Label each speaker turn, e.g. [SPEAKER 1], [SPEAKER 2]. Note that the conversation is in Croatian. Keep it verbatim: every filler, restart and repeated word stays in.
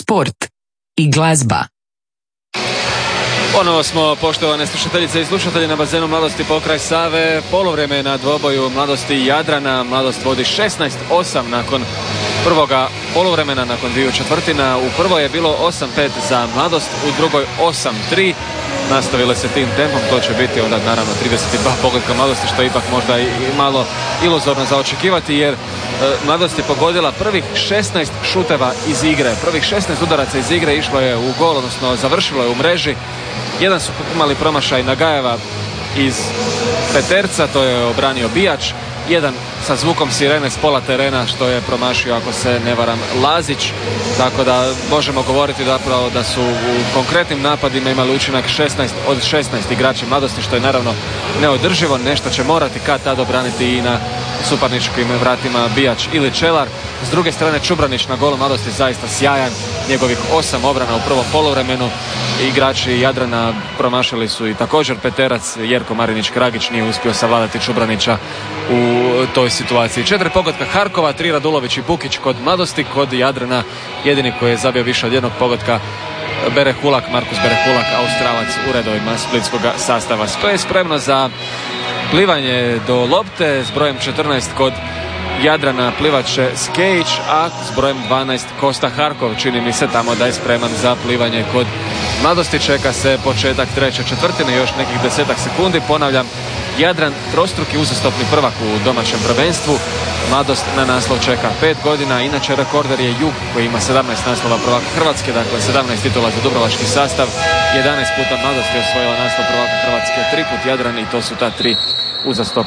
[SPEAKER 1] sport i glazba.
[SPEAKER 2] Ponovo smo, poštovane slušateljice i slušatelji, na bazenu Mladosti pokraj Save. Poluvreme na dvoboju Mladosti i Jadrana. Mladost vodi šesnaest osam nakon prvoga poluvremena, nakon dviju četvrtina. U prvoj je bilo osam pet za Mladost, u drugoj osam tri. Nastavile se tim tempom, to će biti onda naravno trideset dva pogotka Mladosti, što je ipak možda i malo iluzorno za očekivati, jer e, Mladost je pogodila prvih šesnaest šuteva iz igre. Prvih šesnaest udaraca iz igre išlo je u gol, odnosno završilo je u mreži. Jedan su imali promašaj Nagajeva iz peterca, to je obranio Bijač. Jedan sa zvukom sirene s pola terena, što je promašio, ako se ne varam, Lazić. Tako da možemo govoriti zapravo da su u konkretnim napadima imali učinak šesnaest od šesnaest igrača Mladosti, što je naravno neodrživo. Nešto će morati kad tad obraniti i na suparničkim vratima Bijač ili Čelar. S druge strane, Čubranić na golu Mladosti zaista sjajan. Njegovih osam obrana u prvom poluvremenu. Igrači Jadrana promašili su i također peterac. Jerko Marinić-Kragić nije uspio savladati Čubranića u toj situaciji. Četiri pogotka Harkova, tri Radulović i Bukić kod Mladosti. Kod Jadrana jedini koji je zabio više od jednog pogotka Berehulak, Markus Berehulak, Australac u redovima splitskog sastava. Što je spremno za plivanje do lopte s brojem četrnaest kod Jadrana plivat će Skejić, a s brojem dvanaest Kosta Harkov. Čini mi se tamo da je spreman za plivanje kod Mladosti. Čeka se početak treće četvrtine, još nekih desetak sekundi. Ponavljam, Jadran trostruki uzastopni prvak u domaćem prvenstvu. Mladost na naslov čeka pet godina. Inače rekorder je Jug koji ima sedamnaest naslova prvaka Hrvatske, dakle sedamnaest titula za dubrovački sastav. jedanaest puta Mladost je osvojila naslov prvaka Hrvatske, tri put Jadran, i to su ta tri uzastopna